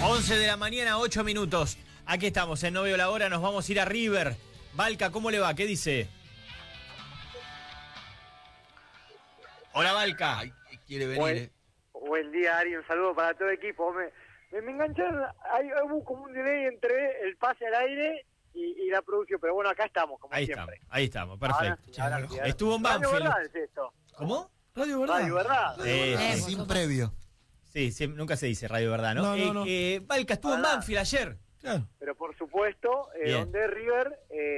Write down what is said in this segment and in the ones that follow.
11 de la mañana, 8 minutos. Aquí estamos, en No Veo la Hora, nos vamos a ir a River. Valca, ¿cómo le va? ¿Qué dice? Hola, Valca. Ay, quiere venir. Buen día, Ari. Un saludo para todo el equipo. Me engancharon. Hay como un delay entre el pase al aire y la producción. Pero bueno, acá estamos, como siempre. Ahí estamos, perfecto. Ahora sí. Estuvo en Radio Banfield. Verdad es esto. ¿Cómo? Radio Verdad. Radio Verdad. Sin previo. Sí, nunca se dice Radio Verdad, ¿no? No. Valca estuvo en Banfield ayer. Claro. Pero por supuesto, donde River,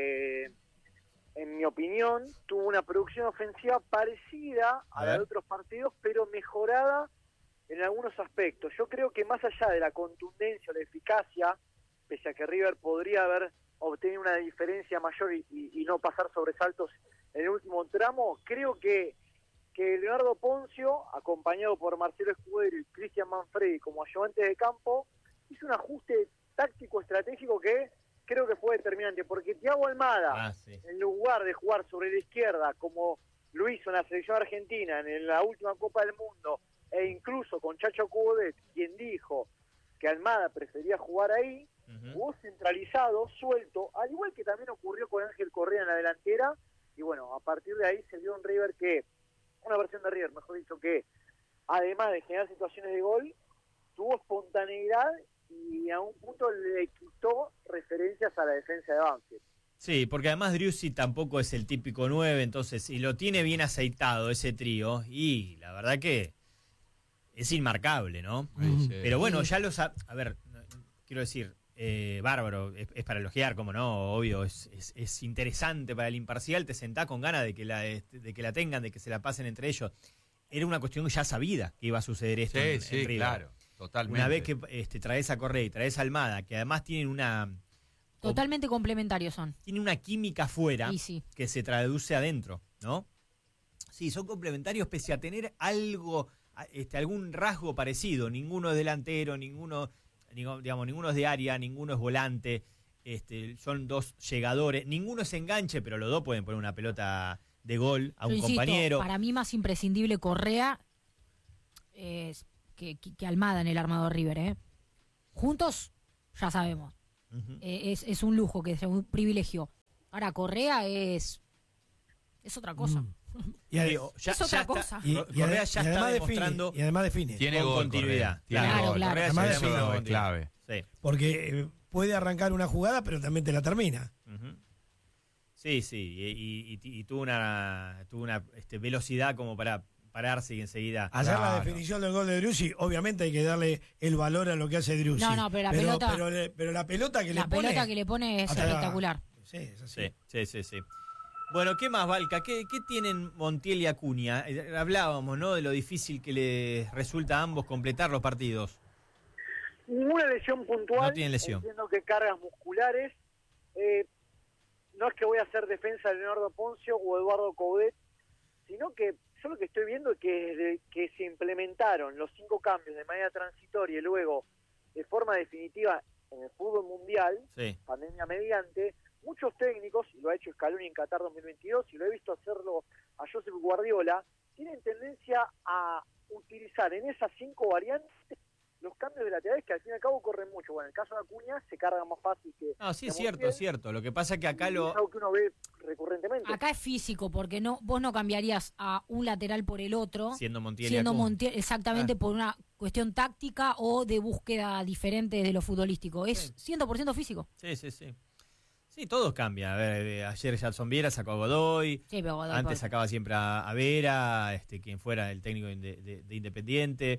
en mi opinión, tuvo una producción ofensiva parecida a la de otros partidos, pero mejorada en algunos aspectos. Yo creo que más allá de la contundencia o la eficacia, pese a que River podría haber obtenido una diferencia mayor y no pasar sobresaltos en el último tramo, creo que Leonardo Poncio, acompañado por Marcelo Escudero y Cristian Manfredi como ayudantes de campo, hizo un ajuste táctico estratégico que creo que fue determinante, porque Thiago Almada, en lugar de jugar sobre la izquierda como lo hizo en la selección argentina en la última Copa del Mundo, e incluso con Chacho Coudet, quien dijo que Almada prefería jugar ahí, jugó centralizado, suelto, al igual que también ocurrió con Ángel Correa en la delantera, y bueno, a partir de ahí se vio un River una versión de River, mejor dicho, que además de generar situaciones de gol, tuvo espontaneidad y a un punto le quitó referencias a la defensa de Banfield. Sí, porque además Driussi tampoco es el típico 9, entonces, y lo tiene bien aceitado ese trío, y la verdad que es inmarcable, ¿no? Sí. Pero bueno, ya a ver, quiero decir, bárbaro, es para elogiar, como no, obvio, es interesante para el imparcial, te sentás con ganas de que la tengan, de que se la pasen entre ellos. Era una cuestión ya sabida que iba a suceder esto en River. Claro, totalmente. Una vez que traes a Correa y traes a Almada, que además tienen totalmente complementarios son. Tiene una química afuera sí. que se traduce adentro, ¿no? Sí, son complementarios pese a tener algún rasgo parecido. Ninguno es delantero, ninguno es de área, ninguno es volante, son dos llegadores, ninguno es enganche, pero los dos pueden poner una pelota de gol a un compañero. Para mí más imprescindible Correa es que Almada en el armado River, ¿eh? Juntos, ya sabemos. Es un lujo, que es un privilegio. Ahora, Correa es otra cosa. Y es otra cosa. Correa ya está demostrando. Y además define. Tiene con gol, continuidad. Claro. Correa Además ya define. Es clave. Sí. Porque puede arrancar una jugada, pero también te la termina. Sí, y tuvo una velocidad como para pararse y enseguida. Hacer la definición del gol de Driussi, obviamente hay que darle el valor a lo que hace Driussi. No, pero la pelota. Pero la pelota que le pone. La pelota que le pone es espectacular. Sí, es así. Sí. Bueno, ¿qué más, Valca? ¿Qué tienen Montiel y Acuña? Hablábamos, ¿no?, de lo difícil que les resulta a ambos completar los partidos. Ninguna lesión puntual. No tienen lesión. Entiendo que cargas musculares. No es que voy a hacer defensa de Leonardo Poncio o Eduardo Coudet, sino que yo lo que estoy viendo es que desde que se implementaron los 5 cambios de manera transitoria y luego de forma definitiva en el fútbol mundial, pandemia mediante, muchos técnicos, y lo ha hecho Scaloni en Qatar 2022, y lo he visto hacerlo a Josep Guardiola, tienen tendencia a utilizar en esas 5 variantes los cambios de laterales que al fin y al cabo corren mucho. Bueno, en el caso de Acuña se carga más fácil que... No, sí, es cierto. Lo que pasa es que acá es algo que uno ve recurrentemente. Acá es físico, porque vos no cambiarías a un lateral por el otro. Siendo Montiel, exactamente, por una cuestión táctica o de búsqueda diferente de lo futbolístico. Es 100% físico. Sí. Sí, todos cambian. A ver, ayer Jadson Viera sacó a Godoy. Sí, pero Godoy antes sacaba siempre a Vera, quien fuera el técnico de Independiente.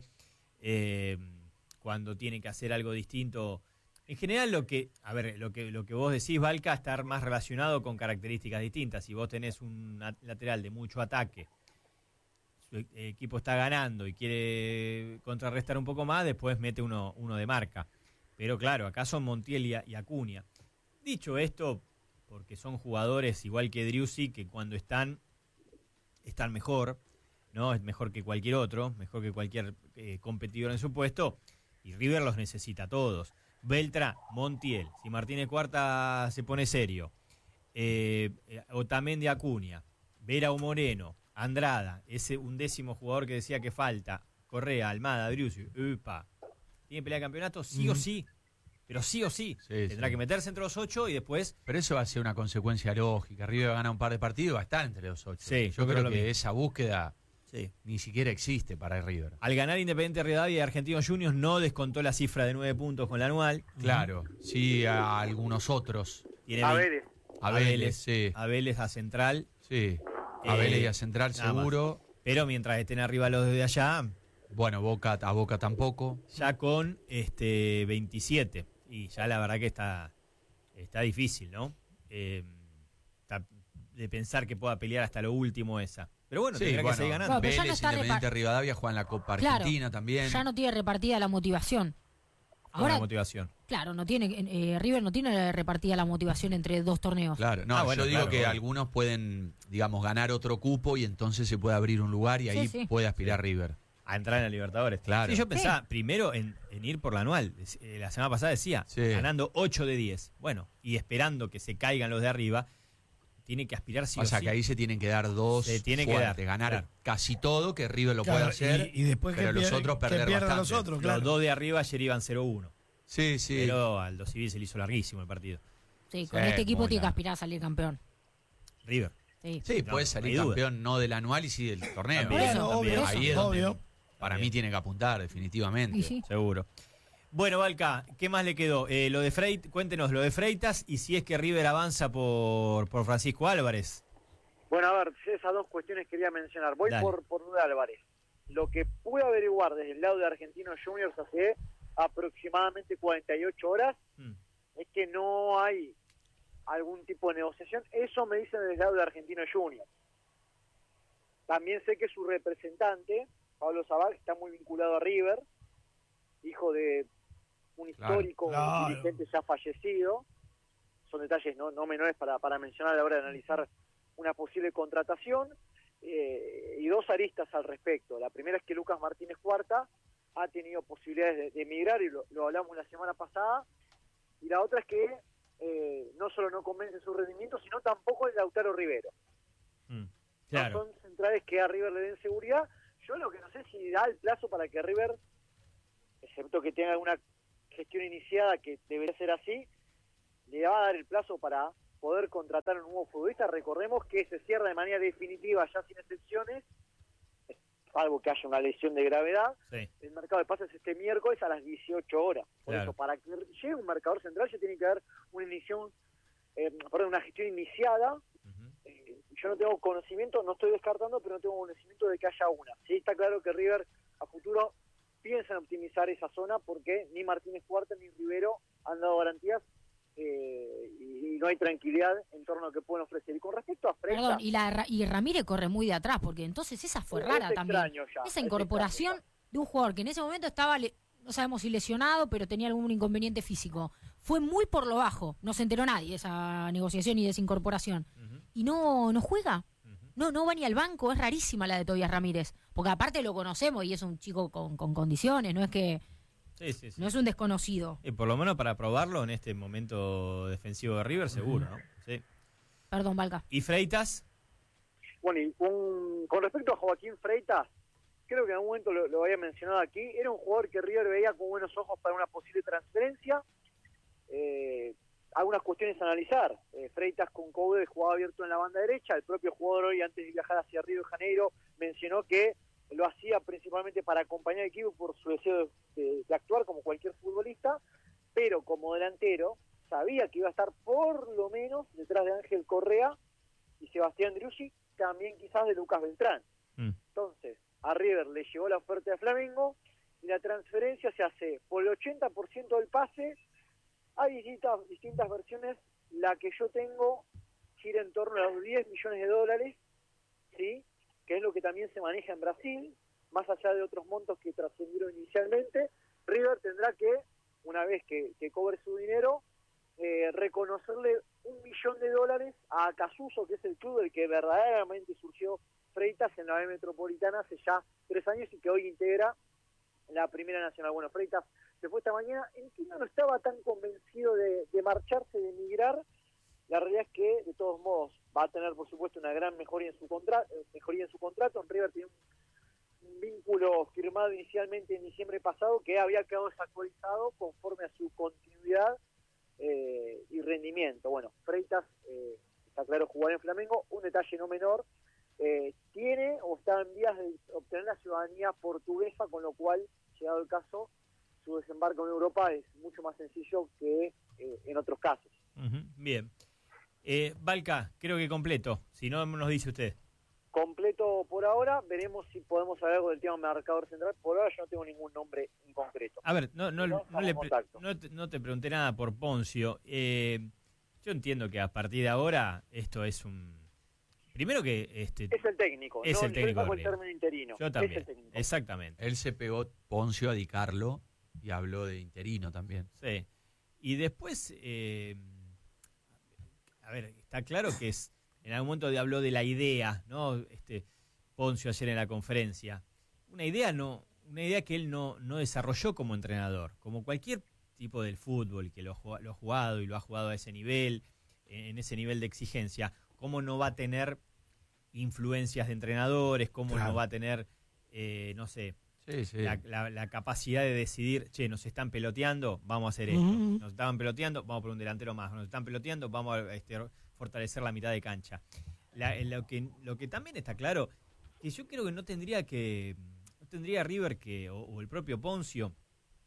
Cuando tiene que hacer algo distinto. En general lo que vos decís, Valca, estar más relacionado con características distintas. Si vos tenés un lateral de mucho ataque, su equipo está ganando y quiere contrarrestar un poco más, después mete uno de marca. Pero claro, acá son Montiel y Acuña. Dicho esto, porque son jugadores igual que Driussi, que cuando están mejor, ¿no? Es mejor que cualquier otro, mejor que cualquier competidor en su puesto. Y River los necesita a todos. Beltrán, Montiel, si Martínez Cuarta se pone serio, Otamendi, Acuña, Vera o Moreno, Andrada, ese 11º jugador que decía que falta, Correa, Almada, Driussi, tiene pelea de campeonato, sí o sí. Pero sí o sí. Tendrá que meterse entre los 8 y después... Pero eso va a ser una consecuencia lógica. River gana un par de partidos, va a estar entre los 8. Sí, yo creo que esa búsqueda ni siquiera existe para River. Al ganar Independiente Rivadavia y Argentinos Juniors no descontó la cifra de 9 puntos con la anual. Claro, sí a algunos otros. Tiene A Vélez. A Vélez, sí. A Vélez, a Central. Sí, a Vélez y a Central seguro. Pero mientras estén arriba los de allá... Bueno, a Boca tampoco. Ya con 27. Y ya la verdad que está difícil, ¿no? De pensar que pueda pelear hasta lo último esa. Pero bueno, tendrá que seguir ganando. No, pero Vélez, no Independiente Rivadavia juegan la Copa Argentina también. Ya no tiene repartida la motivación. Ahora, la motivación. Claro, no tiene River no tiene repartida la motivación entre 2 torneos. Claro, no, yo digo que algunos pueden, digamos, ganar otro cupo y entonces se puede abrir un lugar y ahí puede aspirar River. A entrar en la Libertadores. Claro. Sí, yo pensaba primero en ir por la anual. La semana pasada decía, ganando 8 de 10. Bueno, y esperando que se caigan los de arriba, tiene que aspirar sí o sí. O sea, que ahí se tienen que dar 2 se tiene fuertes, que ganar casi todo, que River lo pueda hacer, y después pero los otros perder bastante. Los otros, claro. Los 2 de arriba ayer iban 0-1. Sí. Pero Aldo Civil se le hizo larguísimo el partido. Sí, con este equipo tiene que aspirar a salir campeón. River. Sí, puede salir campeón no del anual y sí del torneo. Obvio, ahí es donde para mí tiene que apuntar, definitivamente. Sí. Seguro. Bueno, Valca, ¿qué más le quedó? Cuéntenos lo de Freitas y si es que River avanza por Francisco Álvarez. Bueno, a ver, esas 2 cuestiones quería mencionar. Voy por lo de Álvarez. Lo que pude averiguar desde el lado de Argentinos Juniors hace aproximadamente 48 horas es que no hay algún tipo de negociación. Eso me dicen desde el lado de Argentinos Juniors. También sé que su representante, Pablo Zabal, está muy vinculado a River, hijo de un histórico dirigente ya fallecido. Son detalles no menores para mencionar a la hora de analizar una posible contratación. Y 2 aristas al respecto. La primera es que Lucas Martínez Cuarta ha tenido posibilidades de emigrar, y lo hablamos la semana pasada. Y la otra es que no solo no convence su rendimiento, sino tampoco el Lautaro Rivero. Claro. No son centrales que a River le den seguridad. Yo lo que no sé si da el plazo para que River, excepto que tenga alguna gestión iniciada que debería ser así, le va a dar el plazo para poder contratar a un nuevo futbolista. Recordemos que se cierra de manera definitiva, ya sin excepciones, salvo que haya una lesión de gravedad. El mercado de pases este miércoles a las 18 horas. Por eso, para que llegue un marcador central, ya tiene que haber una gestión iniciada. Yo no tengo conocimiento, no estoy descartando, pero no tengo conocimiento de que haya una. Sí, está claro que River a futuro piensa en optimizar esa zona, porque ni Martínez Cuarta ni Rivero han dado garantías y no hay tranquilidad en torno a lo que pueden ofrecer. Y con respecto a Freitas... Perdón, y Ramírez corre muy de atrás, porque entonces esa fue rara también. Esa incorporación de un jugador que en ese momento estaba, no sabemos si lesionado, pero tenía algún inconveniente físico. Fue muy por lo bajo, no se enteró nadie de esa negociación y de esa incorporación. Y no juega, no va ni al banco. Es rarísima la de Tobias Ramírez, porque aparte lo conocemos y es un chico con condiciones, no es que... No es un desconocido. Y por lo menos para probarlo en este momento defensivo de River, seguro, ¿no? Sí. Perdón, Valca. ¿Y Freitas? Bueno, y con respecto a Joaquín Freitas, creo que en algún momento lo había mencionado aquí, era un jugador que River veía con buenos ojos para una posible transferencia. Algunas cuestiones a analizar. Freitas con Coude jugaba abierto en la banda derecha. El propio jugador hoy, antes de viajar hacia Río de Janeiro, mencionó que lo hacía principalmente para acompañar al equipo por su deseo de actuar como cualquier futbolista, pero como delantero sabía que iba a estar por lo menos detrás de Ángel Correa y Sebastián Driussi, también quizás de Lucas Beltrán. Entonces, a River le llegó la oferta de Flamengo y la transferencia se hace por el 80% del pase. Hay distintas versiones. La que yo tengo gira en torno a los $10 millones, ¿sí?, que es lo que también se maneja en Brasil, más allá de otros montos que trascendieron inicialmente. River tendrá que, una vez que cobre su dinero, reconocerle $1 millón a Casuso, que es el club del que verdaderamente surgió Freitas en la B Metropolitana hace ya 3 años y que hoy integra la Primera Nacional. Bueno, Freitas se fue esta mañana, entiendo no estaba tan convencido de marcharse, de emigrar. La realidad es que, de todos modos, va a tener, por supuesto, una gran mejoría en su contrato. En River tiene un vínculo firmado inicialmente en diciembre pasado que había quedado desactualizado conforme a su continuidad y rendimiento. Bueno, Freitas, está claro, jugar en Flamengo. Un detalle no menor, tiene o está en vías de obtener la ciudadanía portuguesa, con lo cual, llegado el caso, su desembarco en Europa es mucho más sencillo que en otros casos. Bien. Valca, creo que completo, si no nos dice usted. Completo por ahora, veremos si podemos hablar algo del tema marcador central. Por ahora yo no tengo ningún nombre en concreto. A ver, no te pregunté nada por Poncio. Yo entiendo que a partir de ahora esto es un... Primero que... es el técnico. Es el técnico. Yo el término interino. Yo también, exactamente. Él se pegó, Poncio, a Di Carlo y habló de interino también. Sí. Y después... a ver, está claro que en algún momento habló de la idea, ¿no? Poncio ayer en la conferencia. Una idea que él no desarrolló como entrenador, como cualquier tipo del fútbol que lo ha jugado y lo ha jugado a ese nivel, en ese nivel de exigencia. ¿Cómo no va a tener influencias de entrenadores? ¿Cómo no va a tener, no sé, la capacidad de decidir, che, nos están peloteando, vamos a hacer esto. Nos estaban peloteando, vamos por un delantero más. Nos están peloteando, vamos a fortalecer la mitad de cancha. Lo que también está claro, que yo creo que no tendría River o el propio Poncio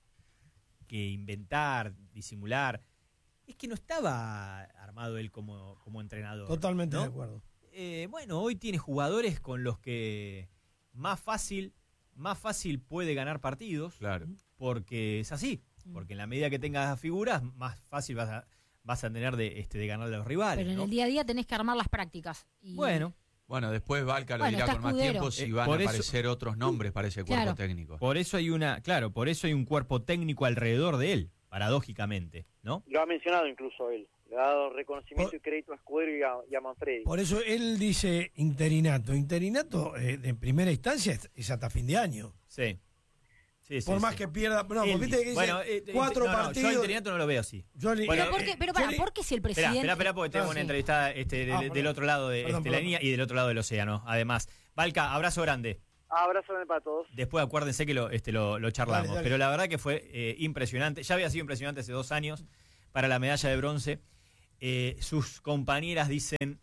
que inventar, disimular. Es que no estaba armado él como entrenador. Totalmente, ¿no? de acuerdo. Bueno, hoy tiene jugadores con los que más fácil puede ganar partidos. Claro. Porque es así. Porque en la medida que tengas figuras, más fácil vas a tener de ganarle a los rivales. Pero en el día a día tenés que armar las prácticas. Y... Bueno, después Valca lo dirá con más tiempo si van a aparecer otros nombres para ese cuerpo técnico. Por eso hay un cuerpo técnico alrededor de él, paradójicamente, ¿no? Lo ha mencionado incluso él. Le ha dado reconocimiento y crédito a Escudero y a Manfredi. Por eso él dice interinato. Interinato, de primera instancia, es hasta fin de año. Sí. Por más que pierda... No, porque viste que dice 4 partidos... Yo interinato no lo veo así. ¿Por qué si el presidente... Espera, porque tengo una entrevistada del otro lado de la línea y del otro lado del océano, además. Valca, abrazo grande. Abrazo grande para todos. Después acuérdense que lo charlamos. Dale. Pero la verdad que fue impresionante. Ya había sido impresionante hace 2 años para la medalla de bronce. Sus compañeras dicen,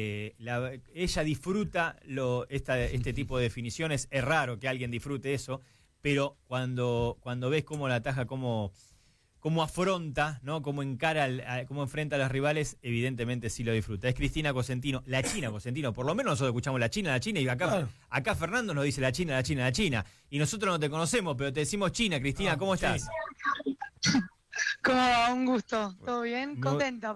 ella disfruta este tipo de definiciones. Es raro que alguien disfrute eso, pero cuando ves cómo la ataja, cómo afronta, ¿no? Cómo encara, cómo enfrenta a los rivales, evidentemente sí lo disfruta. Es Cristina Cosentino, la China Cosentino. Por lo menos nosotros escuchamos la China, y acá Fernando nos dice la China. Y nosotros no te conocemos, pero te decimos China. Cristina, ¿cómo estás? ¿Cómo va? Un gusto. ¿Todo bien? Contenta.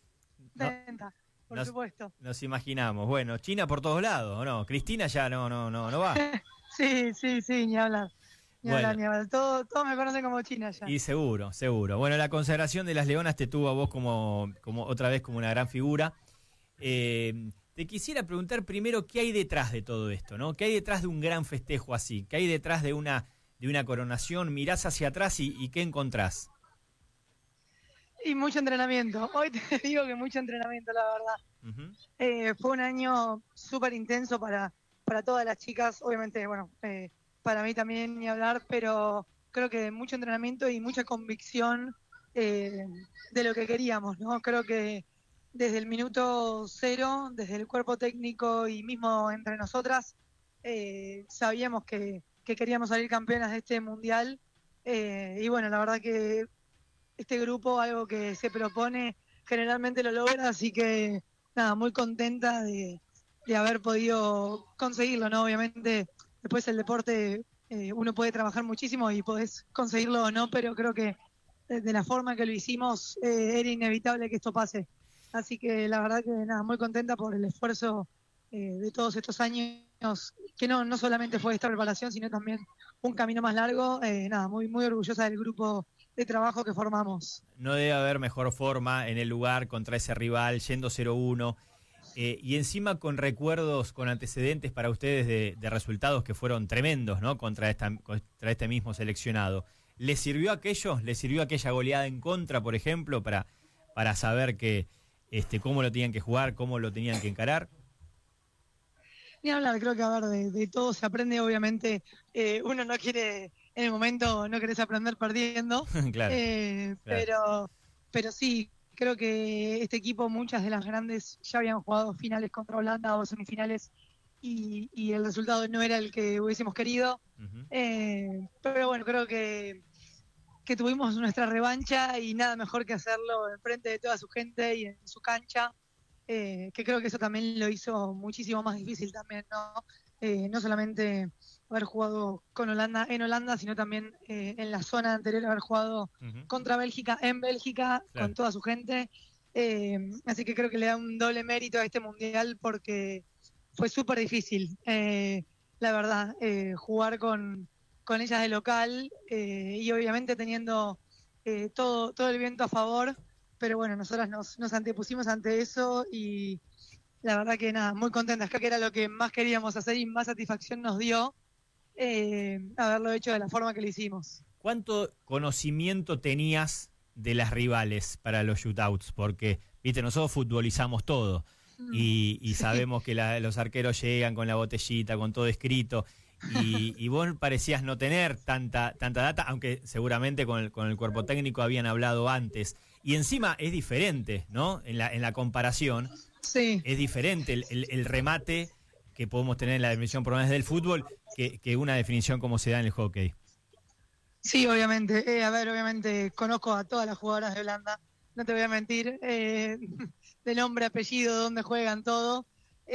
Por supuesto. Nos imaginamos. Bueno, China por todos lados, ¿o no? Cristina ya no va. Sí, ni hablar. Ni hablar. Todos me conocen como China ya. Y seguro. Bueno, la consagración de las Leonas te tuvo a vos como otra vez como una gran figura. Te quisiera preguntar primero qué hay detrás de todo esto, ¿no? ¿Qué hay detrás de un gran festejo así? ¿Qué hay detrás de una coronación? Mirás hacia atrás y ¿qué encontrás? Y mucho entrenamiento. Hoy te digo que mucho entrenamiento, la verdad. Fue un año súper intenso para todas las chicas. Obviamente, bueno, para mí también ni hablar, pero creo que mucho entrenamiento y mucha convicción de lo que queríamos, ¿no? Creo que desde el minuto 0, desde el cuerpo técnico y mismo entre nosotras, sabíamos que queríamos salir campeonas de este mundial. Y bueno, la verdad que este grupo, algo que se propone, generalmente lo logra, así que nada, muy contenta de haber podido conseguirlo, ¿no? Obviamente, después el deporte, uno puede trabajar muchísimo y podés conseguirlo o no, pero creo que de la forma que lo hicimos, era inevitable que esto pase. Así que la verdad que nada, muy contenta por el esfuerzo de todos estos años, que no solamente fue esta preparación, sino también un camino más largo. Nada, muy, muy orgullosa del grupo de trabajo que formamos. No debe haber mejor forma en el lugar contra ese rival, yendo 0-1, y encima con recuerdos, con antecedentes para ustedes de resultados que fueron tremendos, ¿no? Contra este mismo seleccionado. ¿Les sirvió aquello? ¿Les sirvió aquella goleada en contra, por ejemplo, para saber que cómo lo tenían que jugar, cómo lo tenían que encarar? Ni hablar, creo que a ver, de todo se aprende, obviamente. Uno no quiere, en el momento no querés aprender perdiendo. Claro, claro. Pero sí, creo que este equipo, muchas de las grandes ya habían jugado finales contra Holanda o semifinales y el resultado no era el que hubiésemos querido. Pero bueno, creo que tuvimos nuestra revancha y nada mejor que hacerlo enfrente de toda su gente y en su cancha. Que creo que eso también lo hizo muchísimo más difícil también, ¿no? No solamente haber jugado con Holanda en Holanda, sino también en la zona anterior haber jugado contra Bélgica en Bélgica, claro, con toda su gente. Así que creo que le da un doble mérito a este Mundial porque fue súper difícil, la verdad, jugar con ellas de local y obviamente teniendo todo el viento a favor. Pero bueno, nosotras nos antepusimos ante eso y la verdad que nada, muy contentas. Creo que era lo que más queríamos hacer y más satisfacción nos dio haberlo hecho de la forma que lo hicimos. ¿Cuánto conocimiento tenías de las rivales para los shootouts? Porque, viste, nosotros futbolizamos todo y sabemos que los arqueros llegan con la botellita, con todo escrito. Y vos parecías no tener tanta data, aunque seguramente con el cuerpo técnico habían hablado antes. Y encima es diferente, ¿no? En la comparación, sí, es diferente el remate que podemos tener en la definición por lo menos del fútbol que una definición como se da en el hockey. Sí, obviamente. Obviamente conozco a todas las jugadoras de Holanda, no te voy a mentir, de nombre, apellido, dónde juegan, todo.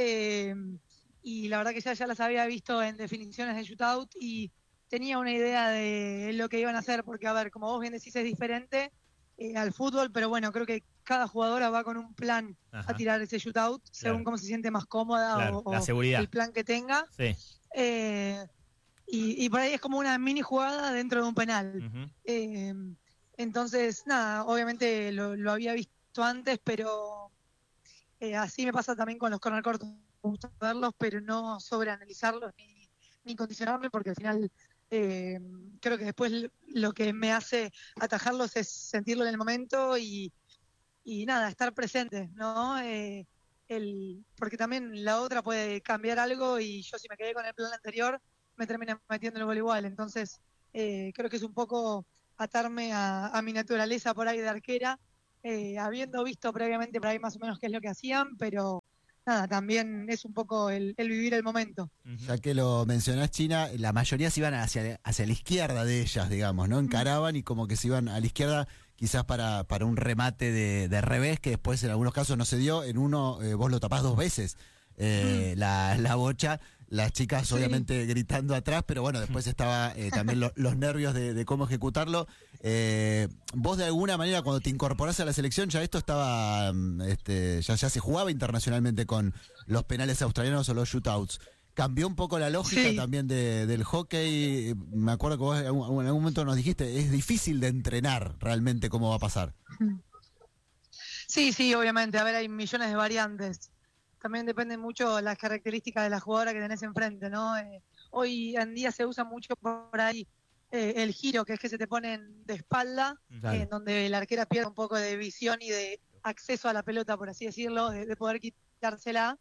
Y la verdad que ya las había visto en definiciones de shootout y tenía una idea de lo que iban a hacer, porque, a ver, como vos bien decís, es diferente al fútbol, pero bueno, creo que cada jugadora va con un plan a tirar ese shootout, según cómo se siente más cómoda o la seguridad, el plan que tenga. Sí. Y por ahí es como una mini jugada dentro de un penal. Entonces, nada, obviamente lo había visto antes, pero así me pasa también con los corner cortos. Me gusta verlos, pero no sobreanalizarlos ni condicionarme, porque al final creo que después lo que me hace atajarlos es sentirlo en el momento y nada, estar presente, ¿no? Porque también la otra puede cambiar algo y yo si me quedé con el plan anterior me termina metiendo el gol igual. Entonces creo que es un poco atarme a mi naturaleza por ahí de arquera, habiendo visto previamente por ahí más o menos qué es lo que hacían, pero nada, también es un poco el vivir el momento. Ya que lo mencionás, China, la mayoría se iban hacia la izquierda de ellas, digamos, ¿no? Encaraban y como que se iban a la izquierda quizás para un remate de revés, que después en algunos casos no se dio. En uno vos lo tapás 2 veces, la bocha. Las chicas obviamente gritando atrás, pero bueno, después estaba también los nervios de cómo ejecutarlo. Vos de alguna manera cuando te incorporás a la selección ya esto estaba, ya se jugaba internacionalmente con los penales australianos o los shootouts. Cambió un poco la lógica también del hockey. Me acuerdo que vos en algún momento nos dijiste, es difícil de entrenar realmente cómo va a pasar. Sí, obviamente. A ver, hay millones de variantes. También depende mucho las características de la jugadora que tenés enfrente, ¿no? Hoy en día se usa mucho por ahí el giro, que es que se te ponen de espalda, en donde la arquera pierde un poco de visión y de acceso a la pelota, por así decirlo, de poder quitársela.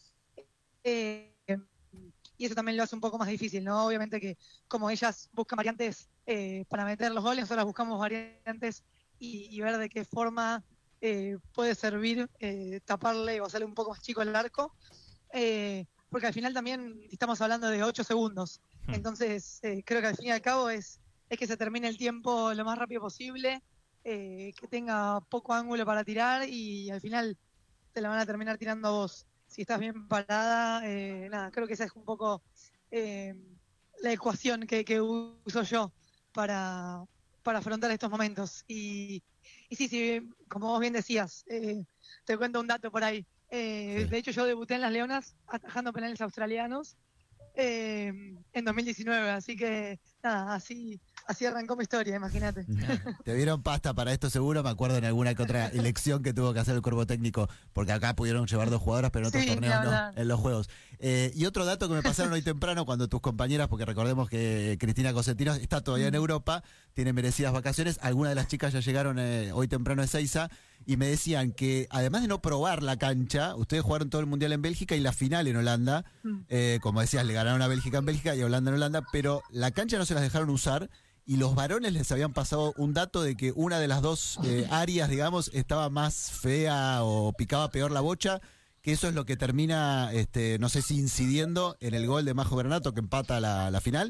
Y eso también lo hace un poco más difícil, ¿no? Obviamente que como ellas buscan variantes para meter los goles, nosotros buscamos variantes y ver de qué forma puede servir taparle o hacerle un poco más chico el arco, porque al final también estamos hablando de 8 segundos. Entonces creo que al fin y al cabo es que se termine el tiempo lo más rápido posible, que tenga poco ángulo para tirar y al final te la van a terminar tirando a vos. Si estás bien parada, nada, creo que esa es un poco la ecuación que uso yo para afrontar estos momentos. Y sí, como vos bien decías, te cuento un dato por ahí. De hecho, yo debuté en Las Leonas atajando penales australianos en 2019, así que nada, así arrancó mi historia, imagínate. Te dieron pasta para esto seguro, me acuerdo en alguna que otra elección que tuvo que hacer el cuerpo técnico, porque acá pudieron llevar 2 jugadoras, pero en otros torneos no, en los juegos. Y otro dato que me pasaron hoy temprano cuando tus compañeras, porque recordemos que Cristina Cosentino está todavía en Europa, tiene merecidas vacaciones, algunas de las chicas ya llegaron hoy temprano a Ezeiza, y me decían que además de no probar la cancha, ustedes jugaron todo el Mundial en Bélgica y la final en Holanda, como decías, le ganaron a Bélgica en Bélgica y a Holanda en Holanda, pero la cancha no se las dejaron usar y los varones les habían pasado un dato de que una de las dos áreas, digamos, estaba más fea o picaba peor la bocha, que eso es lo que termina, no sé si incidiendo en el gol de Majo Granato que empata la final.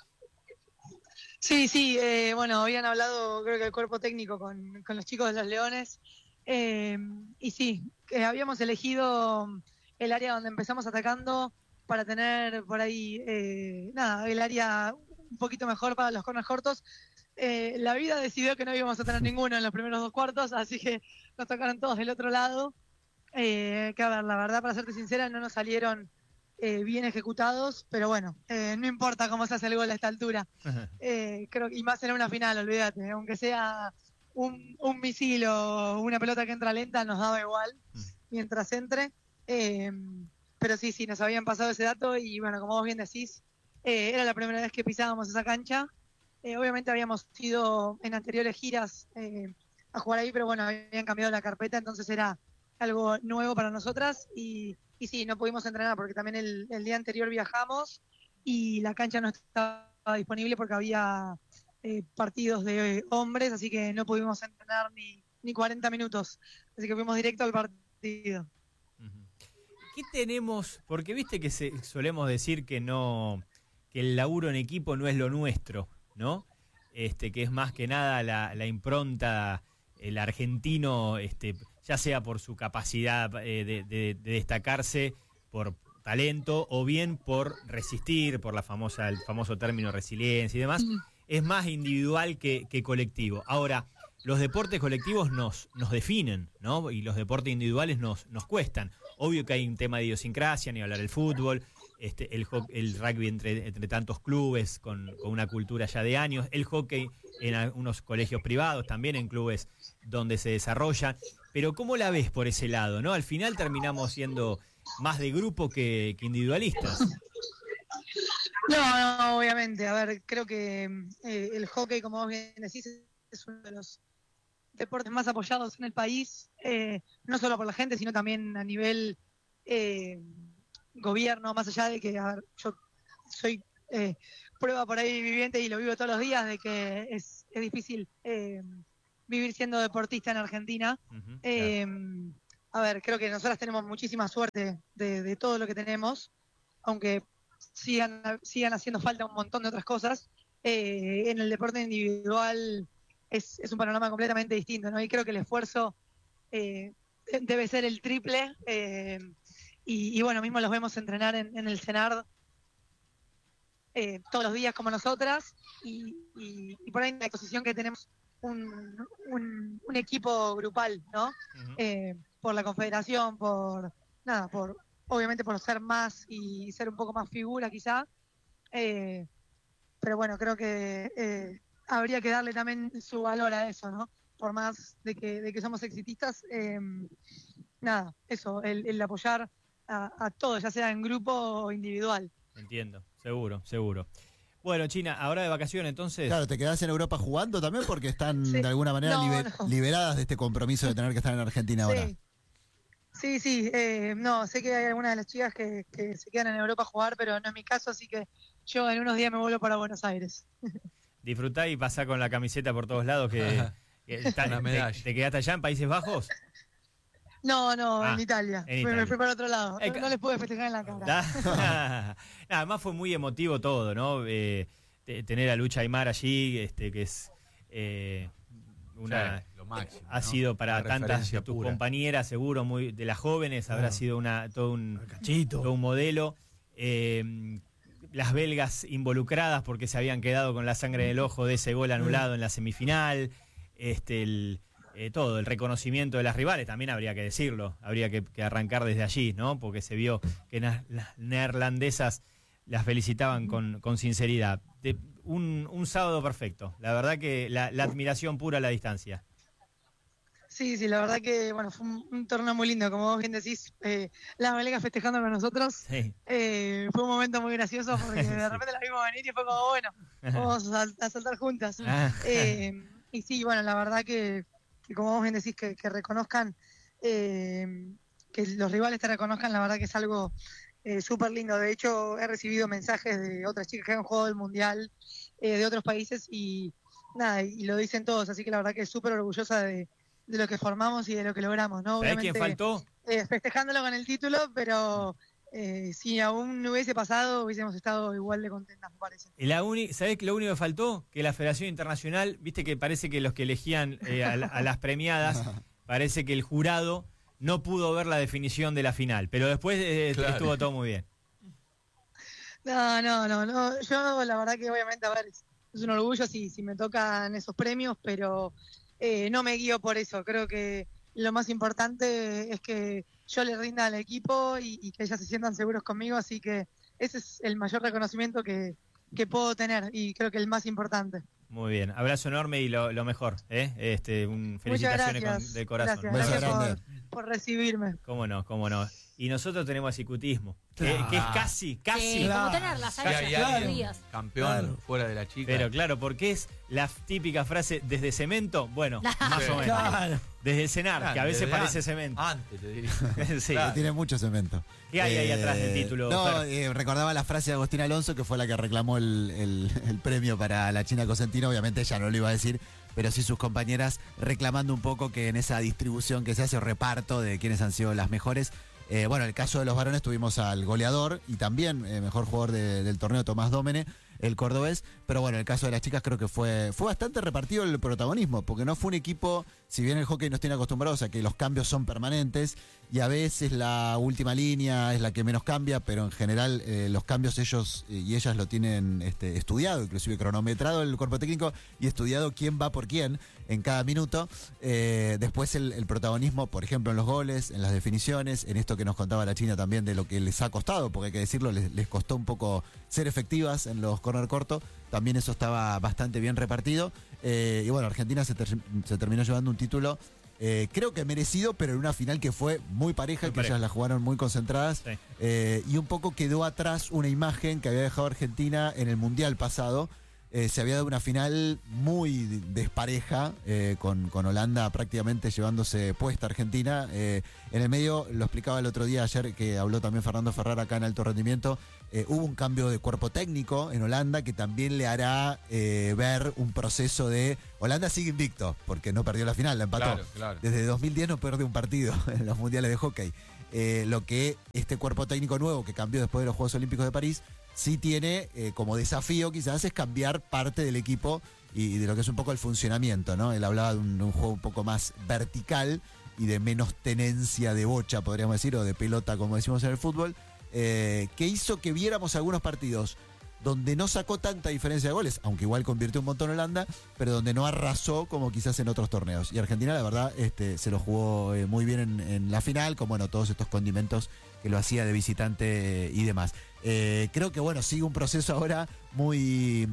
Sí, bueno, habían hablado, creo que el cuerpo técnico con los chicos de los Leones, y sí, habíamos elegido el área donde empezamos atacando para tener por ahí, el área un poquito mejor para los corners cortos. La vida decidió que no íbamos a tener ninguno en los primeros 2 cuartos, así que nos tocaron todos del otro lado, que a ver, la verdad, para serte sincera, no nos salieron bien ejecutados, pero bueno, no importa cómo se hace el gol a esta altura. Creo que, y más en una final, olvídate, aunque sea un misil o una pelota que entra lenta, nos daba igual mientras entre. Pero sí, nos habían pasado ese dato y bueno, como vos bien decís, era la primera vez que pisábamos esa cancha. Obviamente habíamos ido en anteriores giras a jugar ahí, pero bueno, habían cambiado la carpeta, entonces era algo nuevo para nosotras y sí, no pudimos entrenar porque también el día anterior viajamos y la cancha no estaba disponible porque había partidos de hombres, así que no pudimos entrenar ni 40 minutos, así que fuimos directo al partido. ¿Qué tenemos? Porque viste que solemos decir que el laburo en equipo no es lo nuestro, ¿no? Que es más que nada la impronta, el argentino, ya sea por su capacidad de destacarse por talento o bien por resistir, por el famoso término resiliencia y demás, es más individual que colectivo. Ahora, los deportes colectivos nos definen, ¿no? Y los deportes individuales nos cuestan. Obvio que hay un tema de idiosincrasia, ni hablar del fútbol, el rugby entre tantos clubes con una cultura ya de años, el hockey en algunos colegios privados, también en clubes donde se desarrolla. Pero ¿cómo la ves por ese lado, no? Al final terminamos siendo más de grupo que individualistas. No, obviamente. A ver, creo que el hockey, como vos bien decís, es uno de los deportes más apoyados en el país, no solo por la gente, sino también a nivel gobierno, más allá de que, a ver, yo soy prueba por ahí viviente y lo vivo todos los días, de que es difícil vivir siendo deportista en Argentina. Claro. A ver, creo que nosotras tenemos muchísima suerte de todo lo que tenemos, aunque sigan haciendo falta un montón de otras cosas. En el deporte individual es un panorama completamente distinto, ¿no? Y creo que el esfuerzo debe ser el triple. Y bueno, mismo los vemos entrenar en el CENARD todos los días como nosotras. Y por ahí en la exposición que tenemos un equipo grupal, ¿no? Por la confederación, obviamente por ser más y ser un poco más figura quizá. Pero bueno, creo que habría que darle también su valor a eso, ¿no? Por más de que somos exitistas, eso, el apoyar a todos, ya sea en grupo o individual. Entiendo, seguro. Bueno, China, ahora de vacaciones, entonces... Claro, ¿te quedás en Europa jugando también? Porque están de alguna manera liberadas de este compromiso de tener que estar en Argentina ahora. Sí, sé que hay algunas de las chicas que se quedan en Europa a jugar, pero no es mi caso, así que yo en unos días me vuelvo para Buenos Aires. Disfrutá y pasá con la camiseta por todos lados, ¿te quedaste allá en Países Bajos? No, en Italia. Me fui para otro lado. No les pude festejar en la cara. Además fue muy emotivo todo, ¿no? Tener a Lucha Aymar allí, que es lo máximo, ha sido para tantas de tus compañeras, seguro, muy de las jóvenes, habrá sido todo un modelo. Las belgas involucradas porque se habían quedado con la sangre en el ojo de ese gol anulado en la semifinal. Todo el reconocimiento de las rivales, también habría que decirlo, habría que arrancar desde allí, ¿no? Porque se vio que las neerlandesas las felicitaban con sinceridad. Un sábado perfecto, la verdad que la admiración pura a la distancia. Sí, la verdad que bueno, fue un torneo muy lindo, como vos bien decís, las belgas festejando con nosotros. Sí. Fue un momento muy gracioso porque de repente las vimos venir y fue como, bueno, vamos a saltar juntas. Y sí, bueno, la verdad que como vos bien decís, que reconozcan, que los rivales te reconozcan, la verdad que es algo súper lindo. De hecho, he recibido mensajes de otras chicas que han jugado el Mundial de otros países y nada, y lo dicen todos, así que la verdad que es súper orgullosa de lo que formamos y de lo que logramos, ¿no? ¿Sabés quién faltó? Festejándolo con el título, pero si aún no hubiese pasado, hubiésemos estado igual de contentas, me parece. ¿Sabés que lo único que faltó? Que la Federación Internacional, viste que parece que los que elegían a las premiadas, parece que el jurado no pudo ver la definición de la final, pero después estuvo todo muy bien. No, yo la verdad que obviamente, a ver, es un orgullo si me tocan esos premios, pero no me guío por eso. Creo que lo más importante es que yo le rinda al equipo y que ellas se sientan seguros conmigo, así que ese es el mayor reconocimiento que puedo tener y creo que el más importante. Muy bien, abrazo enorme y lo mejor, felicitaciones de corazón. Gracias por recibirme. Cómo no. Y nosotros tenemos cicutismo, que es casi. Sí, como tenerlas ahí días. Campeón fuera de la chica. Pero claro, porque es la típica frase desde cemento, bueno, más o menos. Claro. Desde el cenar, que a veces parece cemento. Antes, te diría. Sí. Que tiene mucho cemento. ¿Qué hay ahí atrás del título? Recordaba la frase de Agustín Alonso, que fue la que reclamó el premio para la China Cosentino. Obviamente ella no lo iba a decir, pero sí sus compañeras reclamando un poco que en esa distribución que se hace, o reparto de quienes han sido las mejores. En el caso de los varones tuvimos al goleador y también mejor jugador del torneo, Tomás Dómene, el cordobés. Pero bueno, en el caso de las chicas creo que fue bastante repartido el protagonismo, porque no fue un equipo, si bien el hockey nos tiene acostumbrados a que los cambios son permanentes y a veces la última línea es la que menos cambia, pero en general los cambios ellos y ellas lo tienen estudiado, inclusive cronometrado el cuerpo técnico y estudiado quién va por quién en cada minuto. Después el protagonismo, por ejemplo, en los goles, en las definiciones, en esto que nos contaba la China también de lo que les ha costado, porque hay que decirlo, les costó un poco ser efectivas en los corner cortos. También eso estaba bastante bien repartido. Y bueno, Argentina se terminó llevando un título, creo que merecido, pero en una final que fue muy pareja, ellas la jugaron muy concentradas. Sí. Y un poco quedó atrás una imagen que había dejado Argentina en el Mundial pasado. Se había dado una final muy despareja, con Holanda prácticamente llevándose puesta Argentina. En el medio, lo explicaba el otro día, ayer, que habló también Fernando Ferrara acá en Alto Rendimiento, hubo un cambio de cuerpo técnico en Holanda que también le hará ver un proceso de... Holanda sigue invicto, porque no perdió la final, la empató. Claro. Desde 2010 no pierde un partido en los mundiales de hockey. Lo que este cuerpo técnico nuevo que cambió después de los Juegos Olímpicos de París sí tiene como desafío quizás es cambiar parte del equipo y de lo que es un poco el funcionamiento, ¿no? Él hablaba de un juego un poco más vertical y de menos tenencia de bocha, podríamos decir, o de pelota, como decimos en el fútbol, que hizo que viéramos algunos partidos donde no sacó tanta diferencia de goles, aunque igual convirtió un montón Holanda, pero donde no arrasó como quizás en otros torneos. Y Argentina, la verdad, se lo jugó muy bien en la final, con todos estos condimentos que lo hacía de visitante y demás. Creo que sigue un proceso ahora muy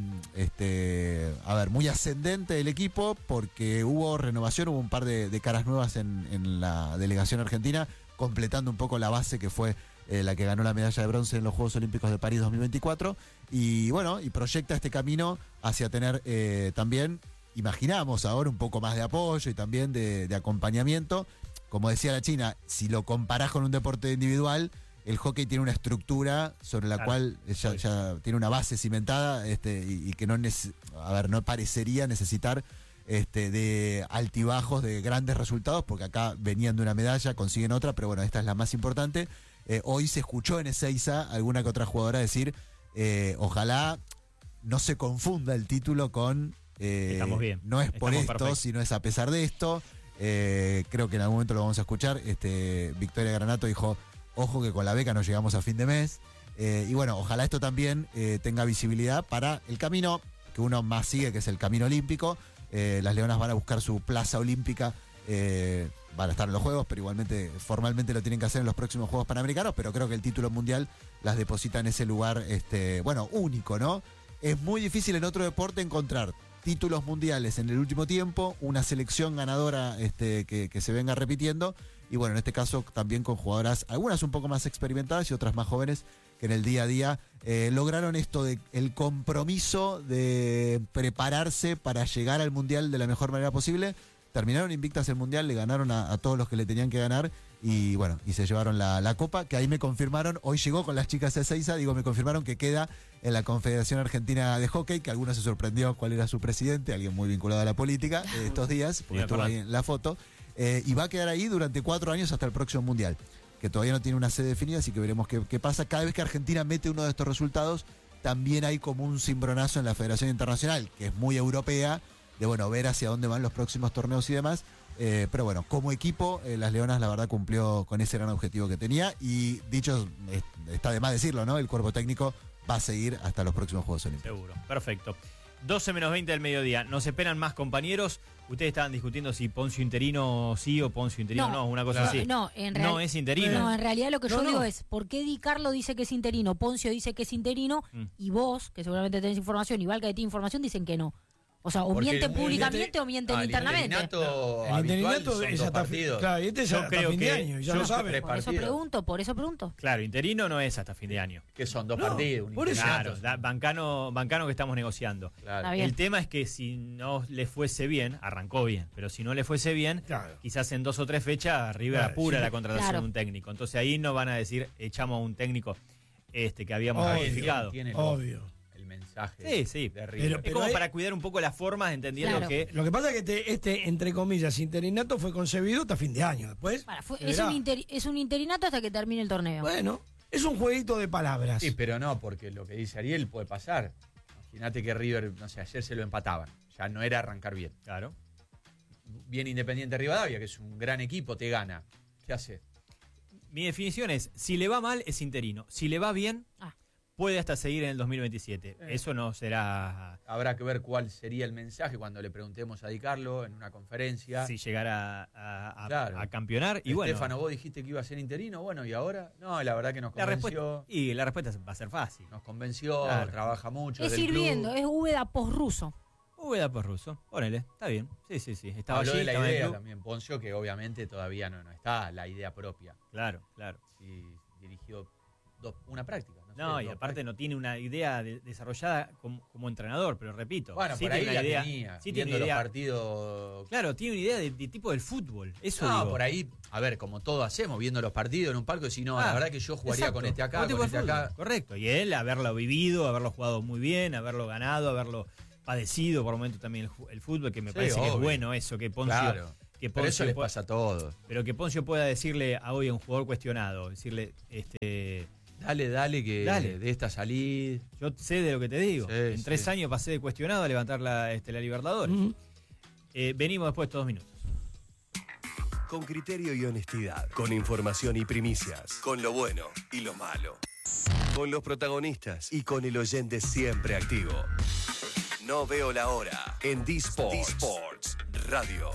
muy ascendente del equipo, porque hubo renovación, hubo un par de caras nuevas en la delegación argentina, completando un poco la base que fue la que ganó la medalla de bronce en los Juegos Olímpicos de París 2024, y proyecta este camino hacia tener también, imaginamos ahora, un poco más de apoyo y también de acompañamiento. Como decía la China, si lo comparás con un deporte individual, el hockey tiene una estructura sobre la cual ya tiene una base cimentada, y que no parecería necesitar de altibajos, de grandes resultados, porque acá venían de una medalla, consiguen otra, pero esta es la más importante. Hoy se escuchó en Ezeiza alguna que otra jugadora decir, ojalá no se confunda el título con estamos bien, no es por esto, perfecto, sino es a pesar de esto. Creo que en algún momento lo vamos a escuchar. Victoria Granato dijo, ojo que con la beca no llegamos a fin de mes. Ojalá esto también tenga visibilidad para el camino que uno más sigue, que es el camino olímpico. Las Leonas van a buscar su plaza olímpica, van a estar en los Juegos, pero igualmente formalmente lo tienen que hacer en los próximos Juegos Panamericanos, pero creo que el título mundial las deposita en ese lugar único, ¿no? Es muy difícil en otro deporte encontrar títulos mundiales en el último tiempo, una selección ganadora que se venga repitiendo, y en este caso también con jugadoras, algunas un poco más experimentadas y otras más jóvenes, que en el día a día lograron esto de el compromiso de prepararse para llegar al mundial de la mejor manera posible, terminaron invictas el Mundial, le ganaron a todos los que le tenían que ganar y bueno, y se llevaron la Copa, que ahí me confirmaron, hoy llegó con las chicas de Ezeiza, me confirmaron que queda en la Confederación Argentina de Hockey, que algunos se sorprendió cuál era su presidente, alguien muy vinculado a la política estos días, porque estuvo ahí en la foto, y va a quedar ahí durante 4 años hasta el próximo Mundial, que todavía no tiene una sede definida, así que veremos qué pasa. Cada vez que Argentina mete uno de estos resultados, también hay como un cimbronazo en la Federación Internacional, que es muy europea, de ver hacia dónde van los próximos torneos y demás. Pero bueno, como equipo, las Leonas la verdad cumplió con ese gran objetivo que tenía y dicho, está de más decirlo, ¿no? El cuerpo técnico va a seguir hasta los próximos Juegos Olímpicos. Seguro, perfecto. 12 menos 20 del mediodía. ¿Nos esperan más compañeros? Ustedes estaban discutiendo si Poncio interino sí o Poncio interino no, una cosa así. No, no es interino. No, en realidad lo que yo digo es, ¿por qué Di Carlo dice que es interino, Poncio dice que es interino y vos, que seguramente tenés información, y Valca que tiene información, dicen que no? O sea, o mienten públicamente o mienten internamente. El interinato es hasta partido. Claro, este es hasta fin de año, ya lo saben. Por eso pregunto. Claro, interino no es hasta fin de año. Que son 2 partidos. Por eso. Claro, bancano que estamos negociando. Claro. El tema es que si no le fuese bien, arrancó bien, pero si no le fuese bien, quizás en 2 o 3 fechas River apura la contratación de un técnico. Entonces ahí no van a decir, echamos a un técnico que habíamos identificado. Obvio. Mensaje de River. Es como para cuidar un poco las formas, entendiendo que... Lo que pasa es que entre comillas, interinato fue concebido hasta fin de año. Después es un interinato hasta que termine el torneo. Bueno, es un jueguito de palabras. Sí, pero no, porque lo que dice Ariel puede pasar. Imagínate que River, no sé, ayer se lo empataban. Ya no era arrancar bien. Claro. Bien Independiente Rivadavia, que es un gran equipo, te gana. ¿Qué hace? Mi definición es, si le va mal, es interino. Si le va bien... puede hasta seguir en el 2027. Eso no será... Habrá que ver cuál sería el mensaje cuando le preguntemos a Di Carlo en una conferencia. Si llegara a campeonar. Y Estefano, vos dijiste que iba a ser interino, bueno, ¿y ahora? No, la verdad que nos convenció. La respuesta va a ser fácil. Nos convenció, trabaja mucho. Es ir viendo, es Úbeda post-ruso. Úbeda post-ruso, ponele, está bien. Sí. Estaba Habló allí, de la idea también, Poncio, que obviamente todavía no está la idea propia. Claro. Sí, dirigió una práctica. No, y aparte no tiene una idea desarrollada como entrenador, pero repito. Bueno, sí por ahí tiene la idea, tenía, sí viendo tiene idea, los partidos. Claro, tiene una idea de tipo del fútbol. Eso no, digo. Por ahí, a ver, como todos hacemos, viendo los partidos en un palco, si no, la verdad que yo jugaría con este acá, con este acá. Correcto, y él haberlo vivido, haberlo jugado muy bien, haberlo ganado, haberlo padecido por momentos también el fútbol, que me parece que es bueno eso, que Poncio... Claro. Pero eso les pasa a todos. Pero que Poncio pueda decirle a hoy a un jugador cuestionado, decirle... Dale, que de esta salida. Yo sé de lo que te digo. En 3 años pasé de cuestionado a levantar la Libertadores. Venimos después de estos 2 minutos. Con criterio y honestidad. Con información y primicias. Con lo bueno y lo malo. Con los protagonistas y con el oyente siempre activo. No veo la hora. En D-Sports Radio.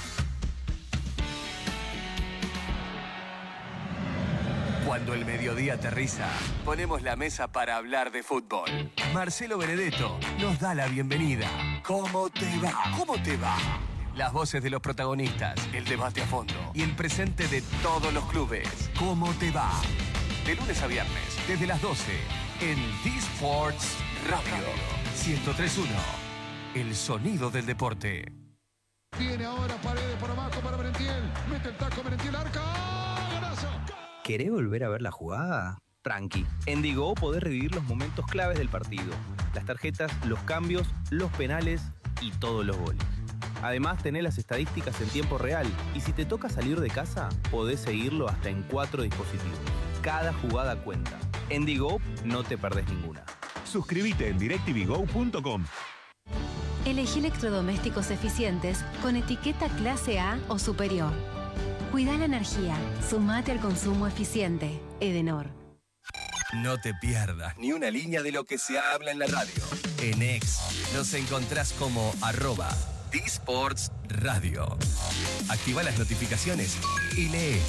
Cuando el mediodía aterriza, ponemos la mesa para hablar de fútbol. Marcelo Benedetto nos da la bienvenida. ¿Cómo te va? ¿Cómo te va? Las voces de los protagonistas, el debate a fondo y el presente de todos los clubes. ¿Cómo te va? De lunes a viernes, desde las 12, en D-Sports Radio. 103.1, el sonido del deporte. Viene ahora Paredes por abajo para Merentiel. Mete el taco Merentiel, arca. ¡Golazo! ¿Querés volver a ver la jugada? Tranqui. En Digo podés revivir los momentos claves del partido. Las tarjetas, los cambios, los penales y todos los goles. Además, tenés las estadísticas en tiempo real. Y si te toca salir de casa, podés seguirlo hasta en 4 dispositivos. Cada jugada cuenta. En Digo no te perdés ninguna. Suscríbete en directvgo.com. Elegí electrodomésticos eficientes con etiqueta clase A o superior. Cuida la energía. Sumate al consumo eficiente. Edenor. No te pierdas ni una línea de lo que se habla en la radio. En X nos encontrás como @D-Sports Radio. Activa las notificaciones y lee.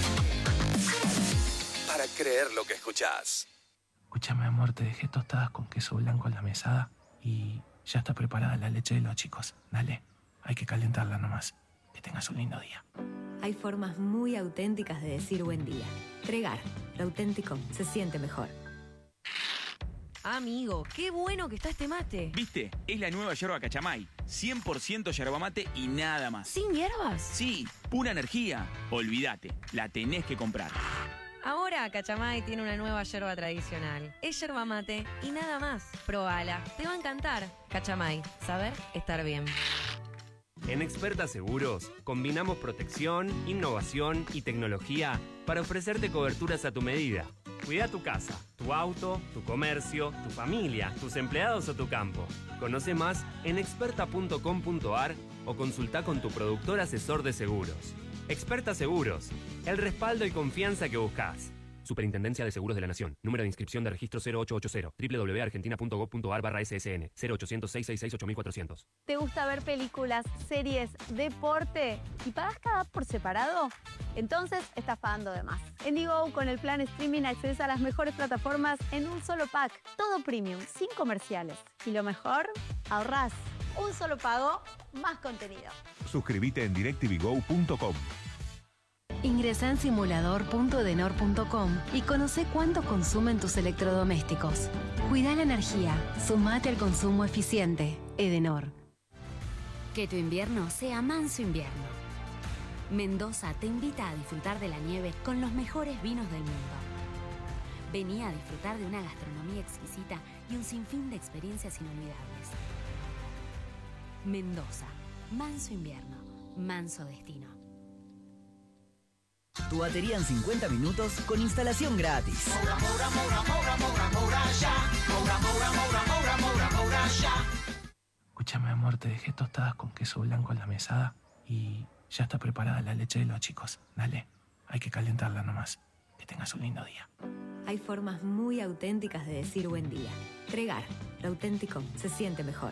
Para creer lo que escuchás. Escúchame, amor, te dejé tostadas con queso blanco en la mesada y ya está preparada la leche de los chicos. Dale, hay que calentarla nomás. Que tengas un lindo día. Hay formas muy auténticas de decir buen día. Tregar, lo auténtico se siente mejor. Amigo, qué bueno que está este mate. ¿Viste? Es la nueva yerba Cachamay. 100% yerba mate y nada más. ¿Sin hierbas? Sí, pura energía. Olvídate, la tenés que comprar. Ahora Cachamay tiene una nueva yerba tradicional. Es yerba mate y nada más. Probala, te va a encantar. Cachamay, saber estar bien. En Experta Seguros, combinamos protección, innovación y tecnología para ofrecerte coberturas a tu medida. Cuida tu casa, tu auto, tu comercio, tu familia, tus empleados o tu campo. Conoce más en experta.com.ar o consulta con tu productor asesor de seguros. Experta Seguros, el respaldo y confianza que buscas. Superintendencia de Seguros de la Nación. Número de inscripción de registro 0880. www.argentina.gov.ar/ssn. 0800-666-8400. ¿Te gusta ver películas, series, deporte y pagas cada app por separado? Entonces estás pagando de más. En Digo, con el plan streaming accedes a las mejores plataformas en un solo pack. Todo premium, sin comerciales. Y lo mejor, ahorrás. Un solo pago, más contenido. Suscríbete en directvgo.com. Ingresa en simulador.edenor.com y conoce cuánto consumen tus electrodomésticos. Cuida la energía. Sumate al consumo eficiente. Edenor. Que tu invierno sea manso invierno. Mendoza te invita a disfrutar de la nieve con los mejores vinos del mundo. Vení a disfrutar de una gastronomía exquisita y un sinfín de experiencias inolvidables. Mendoza. Manso invierno. Manso destino. Tu batería en 50 minutos con instalación gratis. Escúchame, amor, te dejé tostadas con queso blanco en la mesada y ya está preparada la leche de los chicos. Dale, hay que calentarla nomás. Que tengas un lindo día. Hay formas muy auténticas de decir buen día. Tregar, lo auténtico se siente mejor.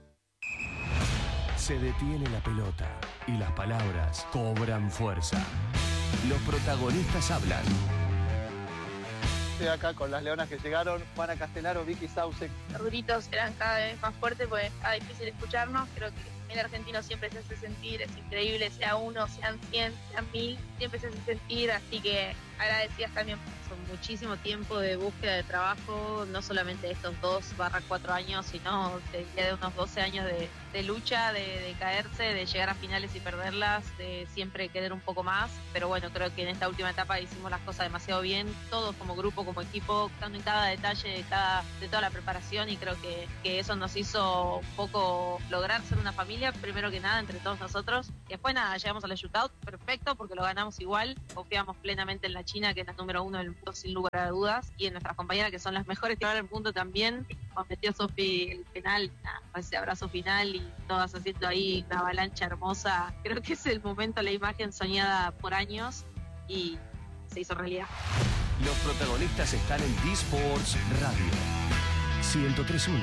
Se detiene la pelota y las palabras cobran fuerza. Los protagonistas hablan. Estoy acá con las leonas que llegaron, Juana Castellaro, Vicky Sauce. Los gritos eran cada vez más fuertes porque era difícil escucharnos. Creo que el argentino siempre se hace sentir, es increíble, sea uno, sean 100, sean 1000, siempre se hace sentir, así que agradecidas también. Son muchísimo tiempo de búsqueda de trabajo, no solamente estos 2/4 años, sino de unos 12 años de lucha, de caerse, de llegar a finales y perderlas, de siempre querer un poco más, pero bueno, creo que en esta última etapa hicimos las cosas demasiado bien, todos como grupo, como equipo, dando en cada detalle de toda la preparación, y creo que eso nos hizo un poco lograr ser una familia, primero que nada, entre todos nosotros, y después nada, llegamos a la shootout, perfecto, porque lo ganamos igual, confiamos plenamente en la China, que es la número 1 del mundo, sin lugar a dudas, y en nuestras compañeras, que son las mejores tiradoras del mundo también. Nos metió Sofi el penal, ese abrazo final, y todas haciendo ahí una avalancha hermosa. Creo que es el momento, la imagen soñada por años, y se hizo realidad. Los protagonistas están en D-Sports Radio 103.1.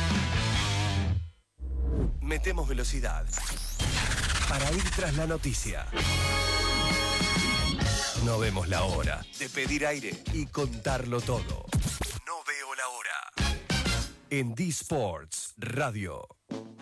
Metemos velocidad para ir tras la noticia. No vemos la hora de pedir aire y contarlo todo. No veo la hora. En D-Sports Radio.